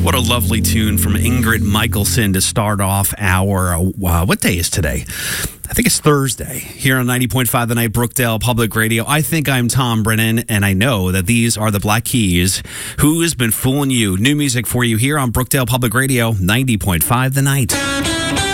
What a lovely tune from Ingrid Michaelson to start off our, what day is today? I think it's Thursday here on 90.5 The Night, Brookdale Public Radio. I think I'm Tom Brennan, and I know that these are the Black Keys. Who has been fooling you? New music for you here on Brookdale Public Radio, 90.5 The Night.